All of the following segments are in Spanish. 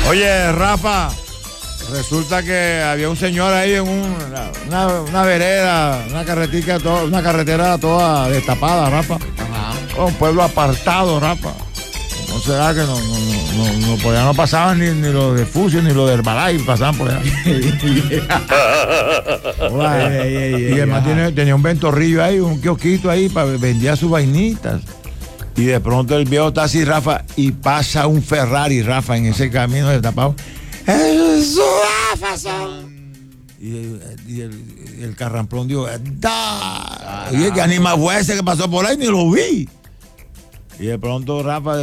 Oye, Rafa, resulta que había un señor ahí en una vereda, una carretera toda destapada, Rafa. Ajá. Un pueblo apartado, Rafa. ¿No será que por allá no pasaban ni los de Fusion ni los de Herbalife pasaban por allá? Y además tenía un ventorrillo ahí, un kiosquito ahí para vendía sus vainitas. Y de pronto el viejo está así, Rafa, y pasa un Ferrari, Rafa, en ese camino destapado. ¡Es Rafa! Y el carramplón dijo, ¡da! Oye, ¿qué animal fue ese que pasó por ahí? Ni lo vi. Y de pronto, Rafa,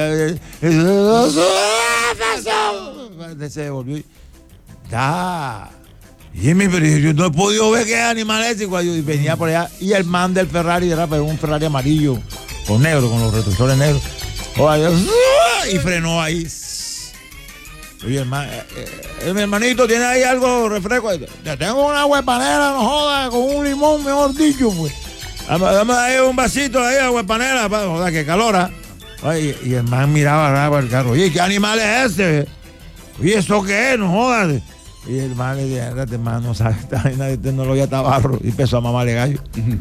se devolvió y ¡da! Jimmy, pero yo no he podido ver qué animal es. Y venía por allá. Y el man del Ferrari de Rafa era un Ferrari amarillo con negro, con los retrovisores negros. Y frenó ahí. Oye, mi hermanito, ¿tiene ahí algo refresco? Ya tengo una huepanera, no joda, con un limón, mejor dicho, pues. Dame ahí un vasito ahí a huepanera, joda, que calora. Oye, y el man miraba Rafa el carro. Oye, ¿qué animal es ese? Oye, ¿eso qué es? No jodas. Y el man le dijo, hermano, no sabe, esta vaina de tecnología está barro. Y empezó a mamarle gallo.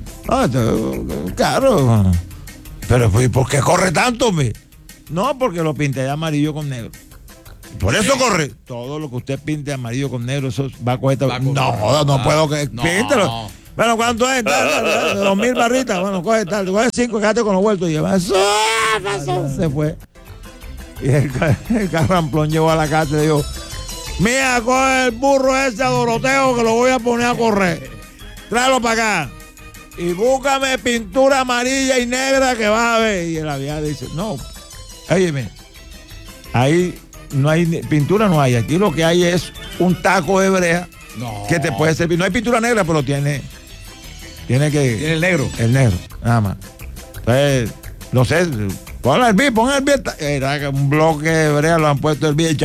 Claro. Pero, ¿por qué corre tanto, hombre? No, porque lo pinté de amarillo con negro. Por eso corre. Todo lo que usted pinte amarillo con negro, eso va a coger. No, joda, no puedo que. No. Píntelo. Bueno, ¿cuánto es? 2,000 barritas. Bueno, coge 5, quédate con los vueltos y lleva. Se fue. Y el carramplón llegó a la casa y le dijo, mira, coge el burro ese a Doroteo que lo voy a poner a correr. Tráelo para acá. Y búscame pintura amarilla y negra que vas a ver. Y la vieja dice, no, óyeme, ahí no hay pintura, no hay. Aquí lo que hay es un taco de brea que te puede servir. No hay pintura negra, pero tiene el negro. El negro, nada más. Entonces, no sé, pon el beat. Era un bloque de brea, lo han puesto el beat.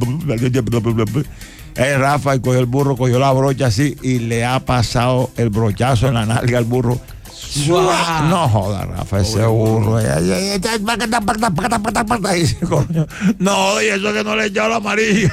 Rafa y cogió el burro, cogió la brocha así y le ha pasado el brochazo en la nalga al burro. No joda, Rafa, ese burro. No, y eso que no le echó la amarilla.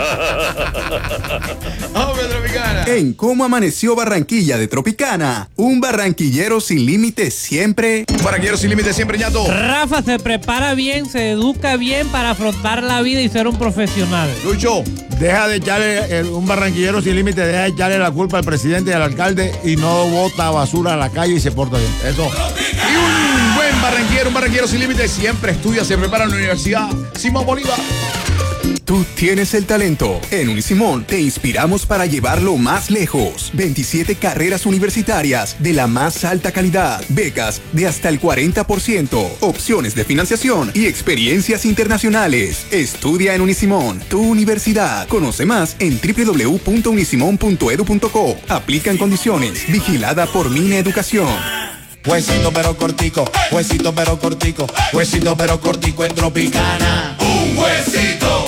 En Cómo Amaneció Barranquilla de Tropicana, un barranquillero sin límites siempre. Barranquillero sin límites siempre, ñato. Rafa se prepara bien, se educa bien para afrontar la vida y ser un profesional. Lucho, deja de echarle, un barranquillero sin límites, deja de echarle la culpa al presidente y al alcalde y no bota basura a la calle y se porta bien. Eso. Y un buen barranquillero, un barranquillero sin límites siempre estudia, se prepara en la Universidad Simón Bolívar. Tú tienes el talento. En Unisimón te inspiramos para llevarlo más lejos. 27 carreras universitarias de la más alta calidad. Becas de hasta el 40%. Opciones de financiación y experiencias internacionales. Estudia en Unisimón, tu universidad. Conoce más en www.unisimon.edu.co. Aplican condiciones. Vigilada por Mine Educación. Huesito pero cortico, huesito pero cortico, huesito pero cortico en Tropicana. ¡Un huesito!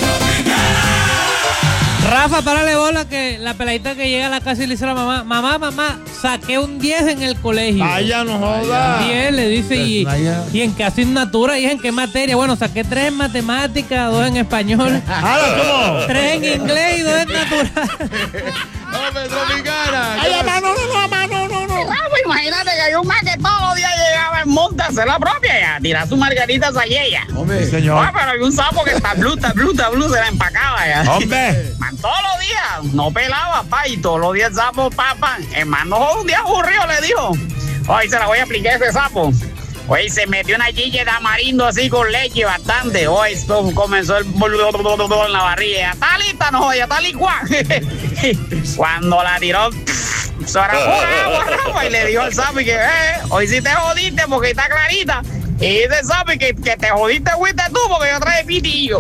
Rafa, párale bola que la peladita que llega a la casa y le dice a la mamá, mamá, saqué un 10 en el colegio. Vaya, no joda. 10 le dice, ¿y en qué asignatura? ¿Y en qué materia? Bueno, saqué 3 en matemáticas, 2 en español. ¿Cómo? 3 en inglés y 2 en natural. ¡Hombre, Tropicana! Ay, mamá, no. Rafa, imagínate que hay un man que todos los días llegaba en monte a hacer la propia y a tirar sus margaritas a ella. Hombre, señor. Ah, pero hay un sapo que está blue, se la empacaba ya. Hombre. Man, todos los días, no pelaba, pa, y todos los días el sapo, papá. Hermano, un día aburrido le dijo, hoy se la voy a aplicar a ese sapo. Hoy se metió una chicha de tamarindo así con leche bastante. Hoy esto comenzó el en la barriga. Está lista, no, ya está licuada. Cuando la tiró, se agua, Rafa, y le dijo al sapo que hoy sí te jodiste porque está clarita. Y dice el sapo que te jodiste fuiste tú porque yo traje pitillo.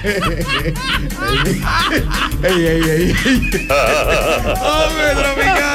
Ey. ¡Hombre, Tropicana!